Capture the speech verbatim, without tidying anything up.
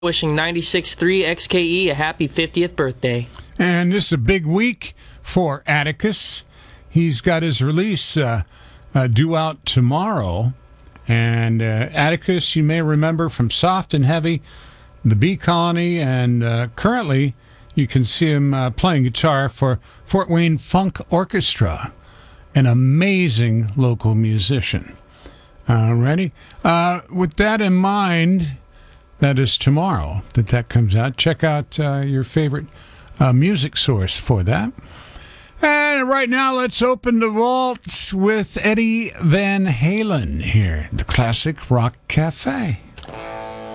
wishing ninety-six point three X K E a happy fiftieth birthday. And this is a big week for Atticus. He's got his release uh, uh, due out tomorrow. And uh, Atticus, you may remember from Soft and Heavy, the Bee Colony, and uh, currently you can see him uh, playing guitar for Fort Wayne Funk Orchestra, an amazing local musician. Alrighty. Uh, with that in mind, that is tomorrow that that comes out. Check out uh, your favorite uh, music source for that. And right now, let's open the vault with Eddie Van Halen here, the Classic Rock Cafe.